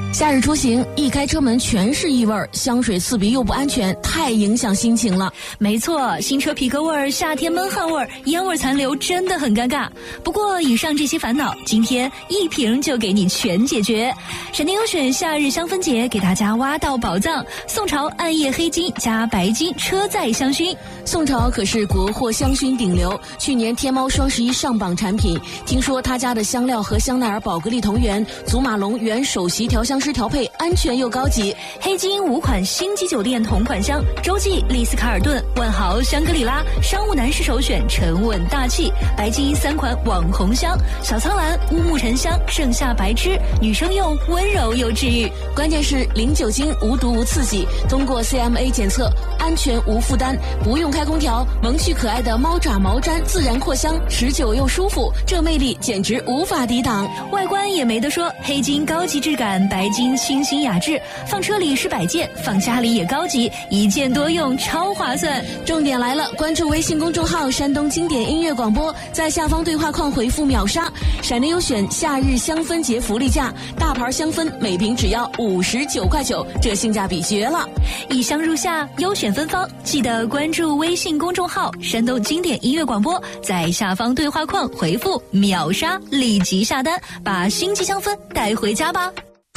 夏日出行，一开车门全是异味，香水刺鼻又不安全，太影响心情了。 没错，新车皮革味、夏天闷汗味、烟味残留真的很尴尬。不过以上这些烦恼，今天一瓶就给你全解决。闪电优选夏日香氛节给大家挖到宝藏，宋朝暗夜黑金加白金车载香薰。 宋朝可是国货香薰顶流，去年天猫双11上榜产品。听说他家的香料和香奈儿宝格丽同源，祖马龙原首席调香师调配，安全又高级。 黑金5款星级酒店同款香，洲际、丽思卡尔顿、万豪、香格里拉，商务男士首选，沉稳大气。白金3款网红香，小苍兰、乌木沉香、盛夏白痴，女生用温柔又治愈。 关键是零酒精、无毒无刺激，通过 CMA 检测，安全无负担，不用开空调，萌趣可爱的猫爪毛毡自然扩香，持久又舒服，这魅力简直无法抵挡。 外观也没得说，黑金高级质感，白金清新雅致，放车里是摆件，放家里也高级，一件多用，超划算。 重点来了，关注微信公众号山东经典音乐广播，在下方对话框回复秒杀，闪电优选夏日香氛节福利价，大牌香氛每瓶只要59块9，这性价比绝了。 一香入夏，优选芬芳，记得关注微信公众号山东经典音乐广播，在下方对话框回复秒杀，立即下单，把星级香氛带回家吧。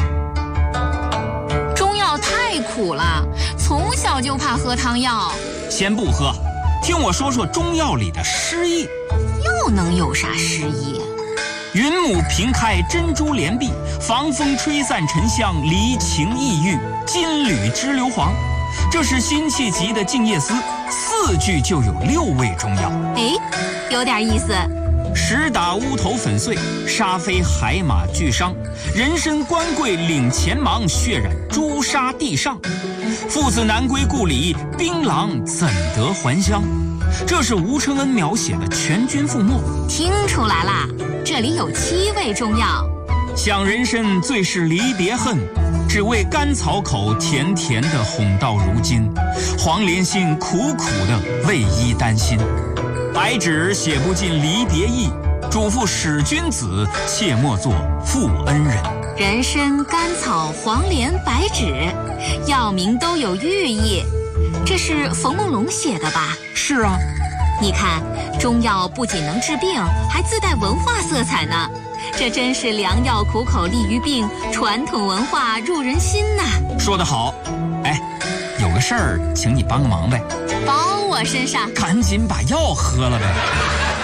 中药太苦了，从小就怕喝汤药。 先不喝，听我说说中药里的诗意。 又能有啥诗意？ 云母平开珍珠帘碧，防风吹散沉香，离情抑郁，金缕织硫磺。这是辛弃疾的《静夜思》，4句就有6味中药。 哎，有点意思。 石打乌头粉碎，沙飞海马俱伤。人参官贵领前忙，血染朱砂地上。父子难归故里，槟榔怎得还乡？这是吴承恩描写的全军覆没。 听出来啦，这里有7味中药。 想人参最是离别恨，只为甘草口甜甜的哄到如今。黄连心苦苦的为伊担心。白纸写不尽离别意，嘱咐使君子，切莫作负恩人。 人参、甘草、黄连、白芷，药名都有寓意。这是冯梦龙写的吧？ 是啊。 你看，中药不仅能治病，还自带文化色彩呢。这真是良药苦口利于病，传统文化入人心呐。 说得好。哎，有个事儿，请你帮个忙呗。 包我身上， 赶紧把药喝了呗。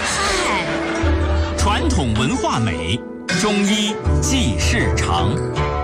嗨， 传统文化美，中医济世长。